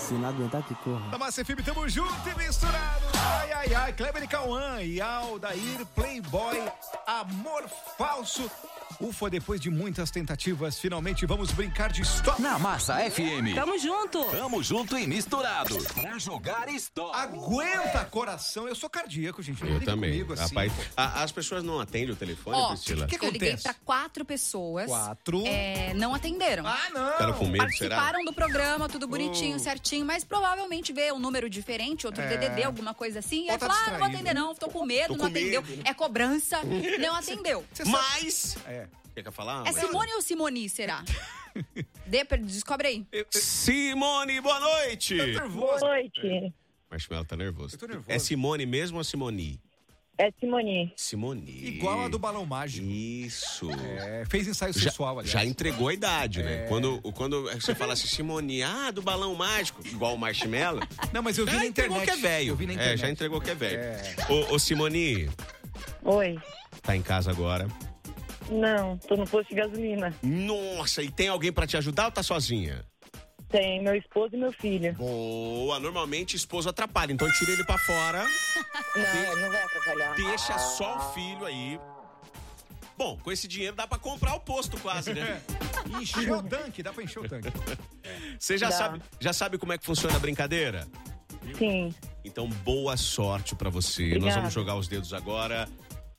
Se não aguentar, que corra. Da Massa FM, tamo junto e misturado. Ai, ai, ai. Kleber e Cauã e Aldair, Playboy, Amor Falso. Ufa, depois de muitas tentativas, finalmente vamos brincar de stop. Na Massa FM. Tamo junto. Tamo junto e misturado. Pra jogar stop. Aguenta, coração. Eu sou cardíaco, gente. Não Eu brinca também. comigo assim, Rapaz, pô. as pessoas não atendem o telefone, Ó, Priscila? O que Eu liguei acontece? pra 4 pessoas. 4. Não atenderam. Ah, não. Ficaram com medo, será? Participaram do programa, tudo bonitinho, certinho, mas provavelmente vê um número diferente, outro DDD, alguma coisa assim. E aí Ou tá fala, não vou distraído. atender não, tô com medo, Tô não com atendeu. medo. É cobrança, não atendeu. Mas... É. Quer falar? É Simone ou Simoni, será? Descobre aí. Simone, boa noite! Nervoso. Boa noite. Marshmallow tá nervoso. Eu tô nervoso. É Simone mesmo ou Simoni? É Simone. Simone. Igual a do balão mágico. Isso. É, fez ensaio sexual, aliás. Já entregou a idade, né? Quando você fala assim, Simone, do balão mágico, igual o Marshmallow. Não, mas eu vi na entregou internet. que é velho. Eu vi na internet. Já entregou que é velho. Ô, Simone, Oi. tá em casa agora? Não, tô no posto de gasolina. Nossa, e tem alguém pra te ajudar ou tá sozinha? Tem meu esposo e meu filho. Boa, normalmente esposo atrapalha, então tira ele pra fora, Não, não vai atrapalhar. deixa só o filho aí. Bom, com esse dinheiro dá pra comprar o posto quase, né? Encheu o tanque, dá pra encher o tanque. Você já sabe como é que funciona a brincadeira? Sim. Então, boa sorte pra você. Nós Obrigada. vamos jogar os dedos agora.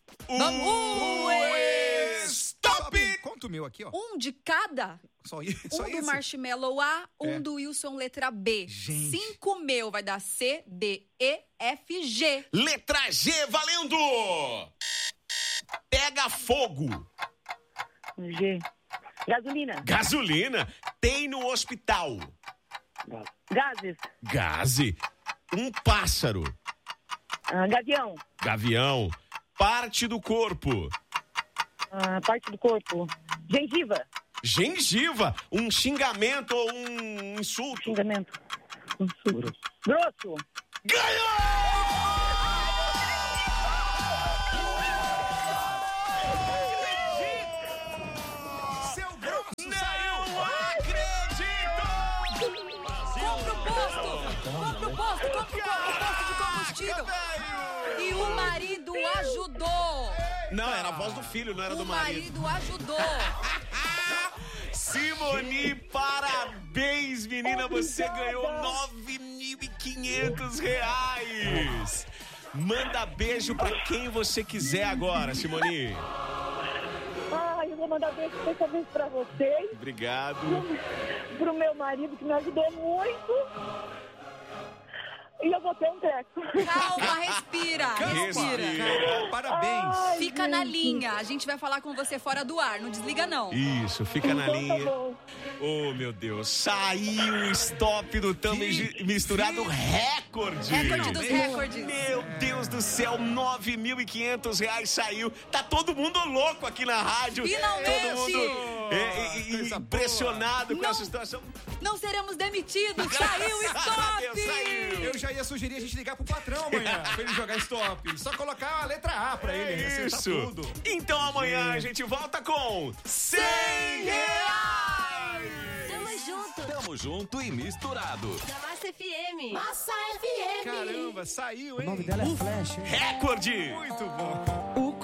Stop! Conta o meu aqui, ó. Um de cada. Só isso. Só Um do isso. Marshmallow A, um do Wilson letra B. Gente. 5 meu vai dar C, D, E, F, G. Letra G, valendo! Pega fogo. G. Gasolina. Gasolina. Tem no hospital. Gases. Gaze. Um pássaro. Gavião. Gavião. Parte do corpo. Parte do corpo. Gengiva. Gengiva. Um xingamento ou um insulto. Xingamento. Grosso. Seu grosso Não acredito! Compra o posto de combustível. E o marido ajudou. Não, era a voz do filho, não era do O marido. marido ajudou. Simone, parabéns, menina. Você ganhou R$9.500. Manda beijo pra quem você quiser agora, Simone. Eu vou mandar beijo especialmente pra vocês. Obrigado. Pro meu marido, que me ajudou muito. E eu vou ter um treco. Calma, respira. Parabéns. Fica na linha. A gente vai falar com você fora do ar. Não desliga, não. Isso, fica na Então tá linha. bom. Oh, meu Deus. Saiu o stop do Tamo Misturado recorde. Recorde dos recordes. Meu Deus do céu, R$9.500 saiu. Tá todo mundo louco aqui na rádio. Finalmente! Todo mundo Coisa impressionado com Não. essa situação. Não seremos demitidos. Saiu o Graças a Deus, stop. saiu. Eu já ia sugerir a gente ligar pro patrão amanhã pra ele jogar stop. Só colocar a letra A pra ele, receitar Isso. tudo. Então amanhã a gente volta com R$100. Tamo junto. Tamo junto e misturado. Da Massa FM. Massa FM. Caramba, saiu, O nome hein? dela é Flash, hein? Recorde. Muito bom.